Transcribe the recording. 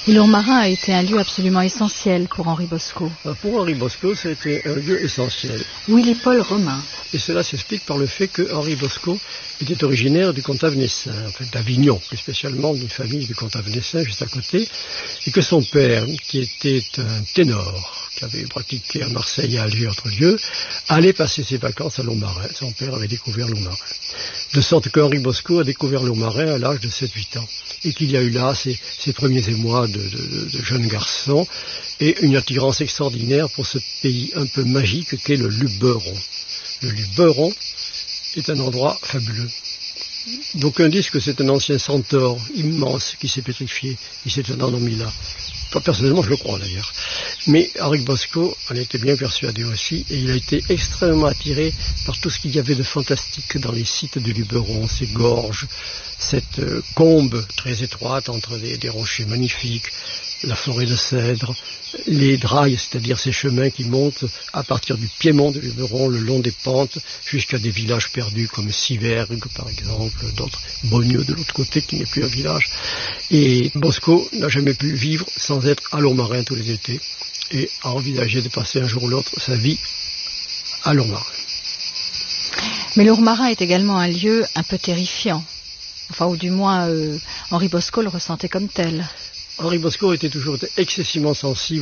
Et Lourmarin a été un lieu absolument essentiel pour Henri Bosco. Pour Henri Bosco, c'était un lieu essentiel. Willy-Paul Romain. Et cela s'explique par le fait que Henri Bosco était originaire du Comte-Avenessin, en fait d'Avignon, plus spécialement d'une famille du Comte-Avenessin juste à côté, et que son père, qui était un ténor, qui avait pratiqué à Marseille et à Alger, autre lieu, allait passer ses vacances à Lourmarin. Son père avait découvert Lourmarin. De sorte qu'Henri Bosco a découvert Lourmarin à l'âge de 7-8 ans. Et qu'il y a eu là ses premiers émois de jeune garçon et une attirance extraordinaire pour ce pays un peu magique qu'est le Luberon. Le Luberon est un endroit fabuleux. D'aucuns disent que c'est un ancien centaure immense qui s'est pétrifié, qui s'est endormi là. Personnellement, je le crois d'ailleurs. Mais Henri Bosco en était bien persuadé aussi, et il a été extrêmement attiré par tout ce qu'il y avait de fantastique dans les sites du Luberon, ces gorges, cette combe très étroite entre des rochers magnifiques, la forêt de cèdres, les drailles, c'est-à-dire ces chemins qui montent à partir du piémont du Luberon, le long des pentes, jusqu'à des villages perdus comme Sivergue par exemple, d'autres, Beaugneux de l'autre côté qui n'est plus un village. Et Bosco n'a jamais pu vivre sans être à Lourmarin tous les étés et a envisagé de passer un jour ou l'autre sa vie à Lourmarin. Mais Lourmarin est également un lieu un peu terrifiant. Enfin, ou du moins, Henri Bosco le ressentait comme tel. Henri Bosco était toujours excessivement sensible